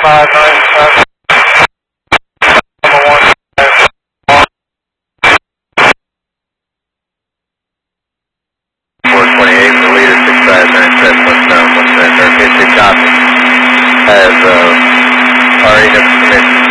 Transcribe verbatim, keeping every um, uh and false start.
five nine seven. four twenty-eight, the leader six five nine seven, what's down, what's that, or fifty copy. Has, uh, already have permission.